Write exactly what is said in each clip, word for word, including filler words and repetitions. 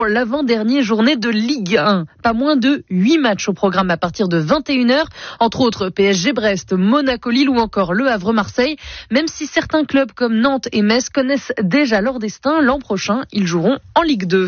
L'avant-dernière journée de Ligue un. Pas moins de huit matchs au programme à partir de vingt et une heures. Entre autres, P S G Brest, Monaco Lille ou encore Le Havre Marseille. Même si certains clubs comme Nantes et Metz connaissent déjà leur destin, l'an prochain, ils joueront en Ligue deux.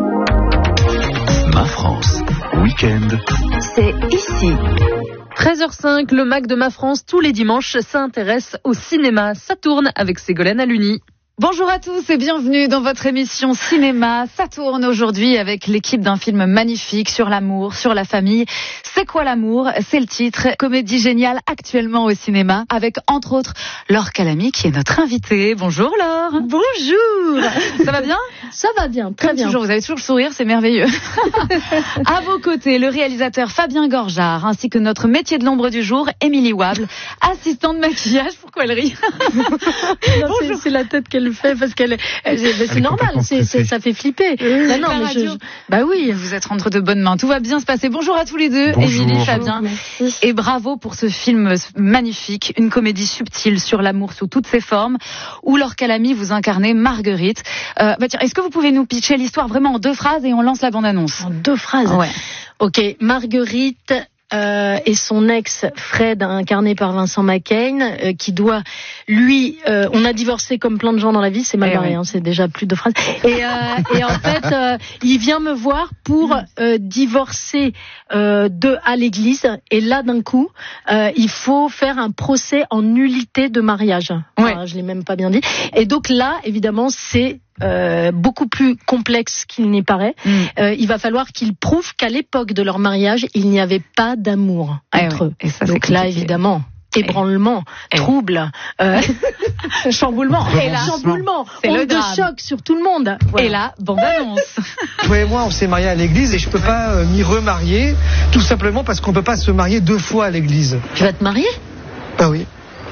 Ma France, week-end. C'est ici. treize heures cinq, le Mac de Ma France, tous les dimanches, s'intéresse au cinéma. Ça tourne avec Ségolène Aluni. Bonjour à tous et bienvenue dans votre émission Cinéma. Ça tourne aujourd'hui avec l'équipe d'un film magnifique sur l'amour, sur la famille. C'est quoi l'amour ? C'est le titre. Comédie géniale actuellement au cinéma avec entre autres Laure Calamy qui est notre invitée. Bonjour Laure. Bonjour. Ça va bien ? Ça va bien, très Comme bien. Toujours, vous avez toujours le sourire, c'est merveilleux. À vos côtés, le réalisateur Fabien Gorjard ainsi que notre métier de l'ombre du jour, Émilie Wable, assistante de maquillage. Pourquoi elle rit ? Non, c'est, c'est la tête qu'elle fait parce qu'elle, elle, c'est, c'est normal, c'est, c'est, ça fait flipper. Oui, bah non, mais je, je, bah oui, vous êtes entre de bonnes mains. Tout va bien se passer. Bonjour à tous les deux, Bonjour. Émilie, Fabien, merci. Et bravo pour ce film magnifique, une comédie subtile sur l'amour sous toutes ses formes, où Laure Calamy vous incarnez Marguerite. Euh, bah tiens, est-ce que vous pouvez nous pitcher l'histoire vraiment en deux phrases et on lance la bande-annonce ? En deux phrases. Ouais. Ok, Marguerite. Euh, et son ex Fred, incarné par Vincent McCain, euh, qui doit, lui, euh, on a divorcé comme plein de gens dans la vie, c'est mal Eh barré, oui. hein, c'est déjà plus de phrases. Et, euh, et en fait, euh, il vient me voir pour euh, divorcer euh, de à l'église. Et là, d'un coup, euh, il faut faire un procès en nullité de mariage. Ouais. Enfin, je l'ai même pas bien dit. Et donc là, évidemment, c'est Euh, beaucoup plus complexe qu'il n'y paraît. Mm. Euh, il va falloir qu'ils prouvent qu'à l'époque de leur mariage, il n'y avait pas d'amour Eh entre oui. eux. Et ça, c'est Donc là, compliqué. évidemment, ébranlement, Eh. trouble, euh, chamboulement, Et là, chamboulement, c'est le onde de drame. choc sur tout le monde. Voilà. Et là, bande-annonce. Toi et moi, on s'est mariés à l'église et je peux pas euh, m'y remarier, tout simplement parce qu'on peut pas se marier deux fois à l'église. Tu vas te marier ? Ah oui.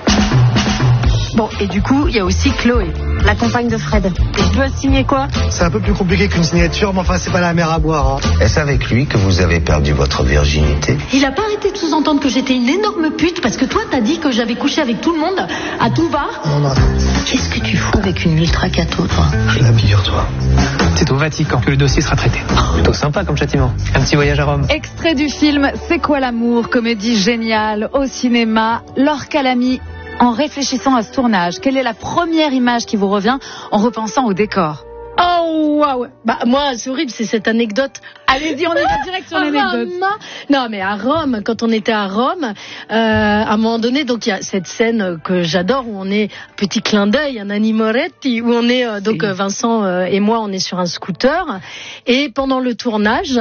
Bon, et du coup, il y a aussi Chloé, la compagne de Fred. Et je dois signer quoi ? C'est un peu plus compliqué qu'une signature, mais enfin, c'est pas la mer à boire. Hein. Est-ce avec lui que vous avez perdu votre virginité ? Il a pas arrêté de sous-entendre que j'étais une énorme pute parce que toi t'as dit que j'avais couché avec tout le monde à tout va. Non, non, Qu'est-ce que tu fous avec une ultra cato toi ? je l'abjure, toi. C'est au Vatican que le dossier sera traité. Plutôt sympa comme châtiment. Un petit voyage à Rome. Extrait du film C'est quoi l'amour ? Comédie géniale au cinéma. Laure Calamy. En réfléchissant à ce tournage, quelle est la première image qui vous revient en repensant au décor ? Oh waouh. Bah moi, c'est horrible, c'est cette anecdote. Allez-y, on y va direct sur l'anecdote. Rome. Non, mais à Rome, quand on était à Rome, euh, à un moment donné, donc il y a cette scène que j'adore où on est, petit clin d'œil, un Nanni Moretti, où on est, euh, donc euh, Vincent euh, et moi, on est sur un scooter, et pendant le tournage.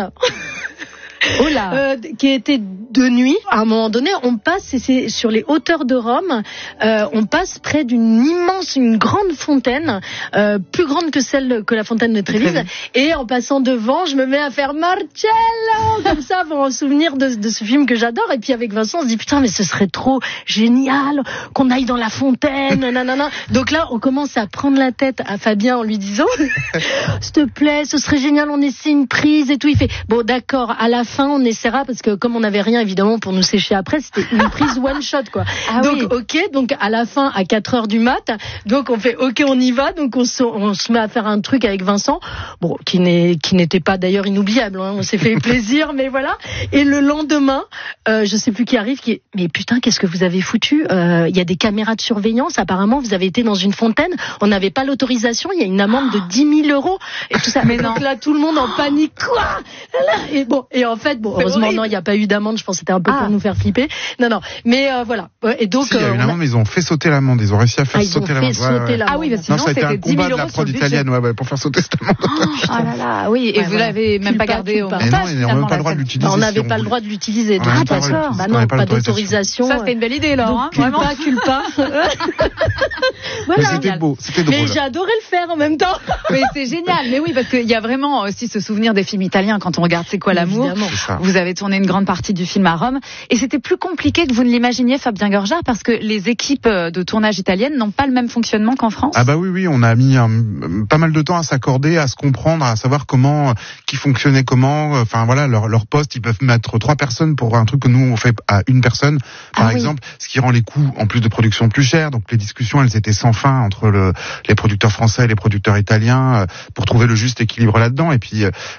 Oh là. Euh, qui était de nuit. À un moment donné, on passe, et c'est sur les hauteurs de Rome, euh, on passe près d'une immense, une grande fontaine, euh, plus grande que celle que la fontaine de Trévise. Et en passant devant, je me mets à faire Marcello, comme ça, pour en souvenir de, de ce film que j'adore. Et puis avec Vincent, on se dit putain, mais ce serait trop génial qu'on aille dans la fontaine, nanana. Donc là, on commence à prendre la tête à Fabien en lui disant, s'il te plaît, ce serait génial, on essaie une prise et tout. Il fait bon, d'accord, à la fin on essaiera parce que comme on n'avait rien évidemment pour nous sécher après, c'était une prise one shot quoi. Ah donc oui. ok, donc à la fin à quatre heures du mat, donc on fait ok, on y va, donc on se, on se met à faire un truc avec Vincent, bon qui n'est qui n'était pas d'ailleurs inoubliable, hein, on s'est fait plaisir, mais voilà. Et le lendemain, euh, je sais plus qui arrive, qui est mais putain qu'est-ce que vous avez foutu, il euh, y a des caméras de surveillance, apparemment vous avez été dans une fontaine, on n'avait pas l'autorisation, il y a une amende de dix mille euros et tout ça. Mais donc non. là tout le monde en panique quoi. Et bon et en fait bon C'est heureusement horrible. non il n'y a pas eu d'amende, je pense que c'était un peu Ah. pour nous faire flipper. Non non mais euh, voilà. Et donc Si, il y a euh, eu une on a- amende, mais ils ont fait sauter l'amende. Ils ont réussi à faire ah, ils ont sauter fait l'amende. sauter Ouais, ouais. l'amende. Ah oui, parce que Non, sinon ça a été c'était un dix combat mille de la euros sur prod le budget. italienne ouais, ouais, pour faire sauter cette amende. Ah là là, oui, et Ouais, vous voilà. l'avez même Culpa, pas gardé au culpa. Mais montage. non, ils n'ont finalement, même pas la le droit de scène. l'utiliser. on si n'avait on pas le voulait. droit de l'utiliser. On Donc, n'avait ah, pas le droit de d'accord. l'utiliser, Bah on non, n'avait pas pas l'autorisation. d'autorisation. Ça, c'était une belle idée, Laure. Hein, Donc, vraiment. culpa, culpa. Mais Voilà. c'était beau, c'était drôle. Mais j'ai adoré le faire en même temps. Mais c'est génial. Mais oui, parce qu'il y a vraiment aussi ce souvenir des films italiens quand on regarde C'est quoi l'amour. Évidemment. C'est ça. Vous avez tourné une grande partie du film à Rome. Et c'était plus compliqué que vous ne l'imaginiez, Fabien Gorjard, parce que les équipes de tournage italiennes n'ont pas le même fonctionnement qu'en France. Ah bah oui, oui, on a mis un, pas mal de temps à s'accorder, à se comprendre, à savoir comment, euh, qui fonctionnait comment. euh, Enfin voilà, leur, leur poste, ils peuvent mettre trois personnes pour un truc que nous on fait à une personne, par Ah oui. exemple, ce qui rend les coûts en plus de production plus chers. Donc les discussions, elles étaient sans fin entre le, les producteurs français et les producteurs italiens euh, pour trouver le juste équilibre là-dedans. Et puis euh,